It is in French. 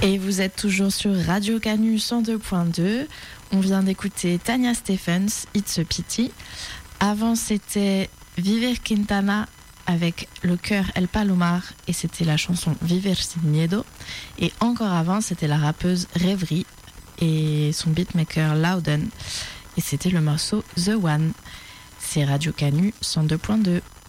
Et vous êtes toujours sur Radio Canu 102.2. On vient d'écouter Tania Stephens, It's a Pity. Avant, c'était Viver Quintana avec le chœur El Palomar et c'était la chanson Viver Sin Miedo. Et encore avant, c'était la rappeuse Rêverie et son beatmaker Louden. Et c'était le morceau The One. C'est Radio Canu 102.2.